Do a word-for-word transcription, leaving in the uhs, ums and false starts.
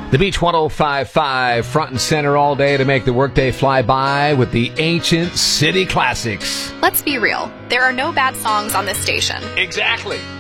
The Beach one oh five point five, front and center all day to make the workday fly by with the ancient city classics. Let's be real. There are no bad songs on this station. Exactly.